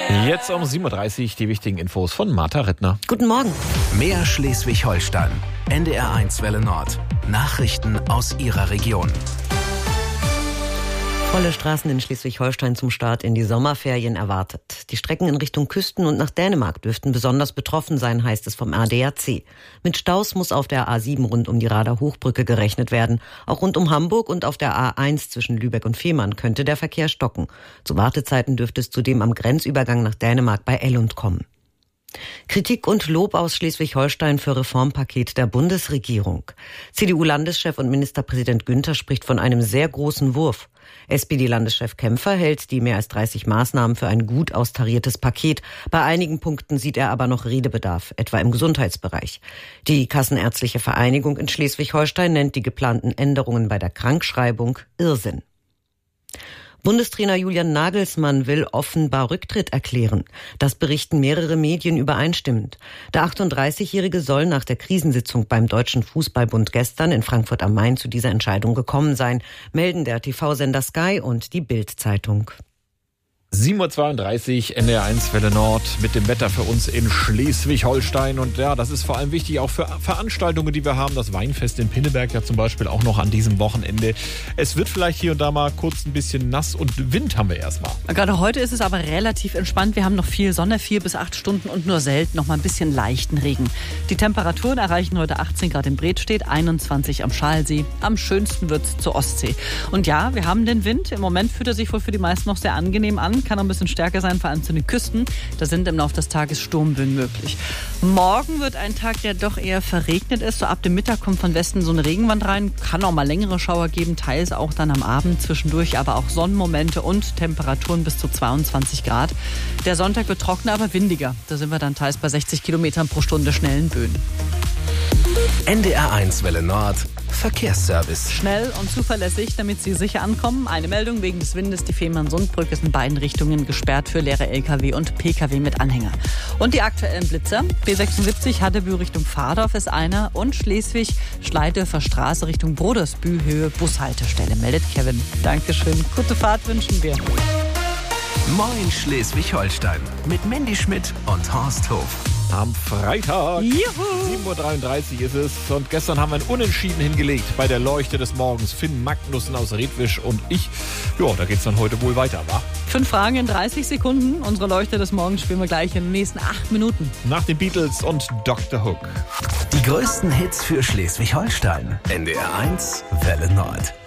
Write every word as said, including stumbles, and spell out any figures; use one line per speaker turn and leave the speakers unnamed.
Jetzt um sieben Uhr dreißig die wichtigen Infos von Martha Rittner.
Guten Morgen.
Mehr Schleswig-Holstein. N D R eins Welle Nord. Nachrichten aus Ihrer Region.
Volle Straßen in Schleswig-Holstein zum Start in die Sommerferien erwartet. Die Strecken in Richtung Küsten und nach Dänemark dürften besonders betroffen sein, heißt es vom A D A C. Mit Staus muss auf der A sieben rund um die Rader Hochbrücke gerechnet werden. Auch rund um Hamburg und auf der A eins zwischen Lübeck und Fehmarn könnte der Verkehr stocken. Zu Wartezeiten dürfte es zudem am Grenzübergang nach Dänemark bei Ellund kommen. Kritik und Lob aus Schleswig-Holstein für Reformpaket der Bundesregierung. C D U-Landeschef und Ministerpräsident Günther spricht von einem sehr großen Wurf. S P D-Landeschef Kämpfer hält die mehr als dreißig Maßnahmen für ein gut austariertes Paket. Bei einigen Punkten sieht er aber noch Redebedarf, etwa im Gesundheitsbereich. Die Kassenärztliche Vereinigung in Schleswig-Holstein nennt die geplanten Änderungen bei der Krankschreibung Irrsinn. Bundestrainer Julian Nagelsmann will offenbar Rücktritt erklären. Das berichten mehrere Medien übereinstimmend. Der achtunddreißigjährige soll nach der Krisensitzung beim Deutschen Fußballbund gestern in Frankfurt am Main zu dieser Entscheidung gekommen sein, melden der T V-Sender Sky und die Bild-Zeitung.
sieben Uhr zweiunddreißig, N D R eins Welle Nord mit dem Wetter für uns in Schleswig-Holstein. Und ja, das ist vor allem wichtig auch für Veranstaltungen, die wir haben. Das Weinfest in Pinneberg ja zum Beispiel auch noch an diesem Wochenende. Es wird vielleicht hier und da mal kurz ein bisschen nass und Wind haben wir erstmal.
Gerade heute ist es aber relativ entspannt. Wir haben noch viel Sonne, vier bis acht Stunden und nur selten noch mal ein bisschen leichten Regen. Die Temperaturen erreichen heute achtzehn Grad in Bredstedt, einundzwanzig am Schalsee. Am schönsten wird es zur Ostsee. Und ja, wir haben den Wind. Im Moment fühlt er sich wohl für die meisten noch sehr angenehm an. Kann auch ein bisschen stärker sein, vor allem zu den Küsten. Da sind im Laufe des Tages Sturmböen möglich. Morgen wird ein Tag, der doch eher verregnet ist. So ab dem Mittag kommt von Westen so eine Regenwand rein. Kann auch mal längere Schauer geben, teils auch dann am Abend zwischendurch. Aber auch Sonnenmomente und Temperaturen bis zu zweiundzwanzig Grad. Der Sonntag wird trockener, aber windiger. Da sind wir dann teils bei sechzig Kilometern pro Stunde schnellen Böen.
N D R eins Welle Nord. Verkehrsservice.
Schnell und zuverlässig, damit Sie sicher ankommen. Eine Meldung wegen des Windes. Die Fehmarn-Sundbrücke ist in beiden Richtungen gesperrt für leere L K W und P K W mit Anhänger. Und die aktuellen Blitzer. B sechsundsiebzig Haddebühl Richtung Pfadorf ist einer und Schleswig Schleihdörfer Straße Richtung Brodersbühl Höhe Bushaltestelle, meldet Kevin. Dankeschön. Gute Fahrt wünschen wir.
Moin Schleswig-Holstein mit Mandy Schmidt und Horst Hof.
Am Freitag,
Juhu.
sieben Uhr dreiunddreißig ist es. Und gestern haben wir ein Unentschieden hingelegt bei der Leuchte des Morgens. Finn Magnussen aus Redwisch und ich. Ja, da geht's dann heute wohl weiter, wa?
Fünf Fragen in dreißig Sekunden. Unsere Leuchte des Morgens spielen wir gleich in den nächsten acht Minuten.
Nach den Beatles und Doktor Hook.
Die größten Hits für Schleswig-Holstein. N D R eins Welle Nord.